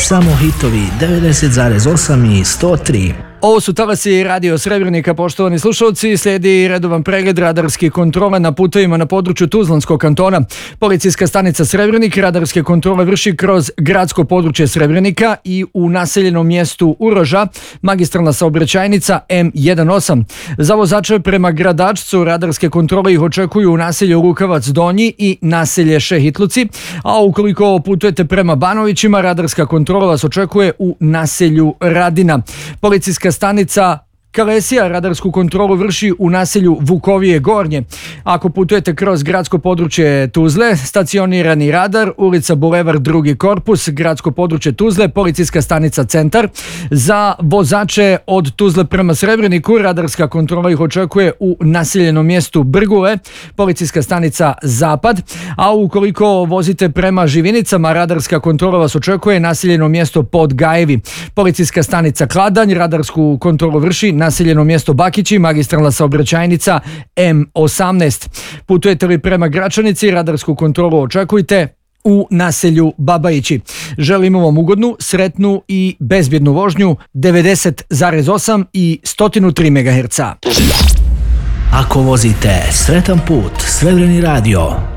Samo hitovi 90,8 i 103. Ovo su talasi Radio Srebrenika, poštovani slušalci. Slijedi redovan pregled radarskih kontrola na putevima na području Tuzlanskog kantona. Policijska stanica Srebrenik radarske kontrole vrši kroz gradsko područje Srebrenika i u naseljenom mjestu Uroža, magistralna saobraćajnica M18. Za vozače prema Gradačcu radarske kontrole ih očekuju u naselju Lukavac Donji i naselje Šehitluci, a ukoliko putujete prema Banovićima, radarska kontrola vas očekuje u naselju Radina. Policijska stanica Kalesija radarsku kontrolu vrši u naselju Vukovije Gornje. Ako putujete kroz gradsko područje Tuzle, stacionirani radar, ulica Bulevar drugi korpus, gradsko područje Tuzle, policijska stanica Centar. Za vozače od Tuzle prema Srebreniku radarska kontrola ih očekuje u naseljenom mjestu Brgule, policijska stanica Zapad, a ukoliko vozite prema Živinicama, radarska kontrola vas očekuje naseljeno mjesto Podgajevi, policijska stanica Kladanj, radarsku kontrolu vrši naseljeno mjesto Bakići, magistralna saobraćajnica M18. Putujete li prema Gračanici, radarsku kontrolu očekujte u naselju Babajići. Želimo vam ugodnu, sretnu i bezbjednu vožnju 90,8 i 103 MHz. Ako vozite, sretan put, Srebreni radio.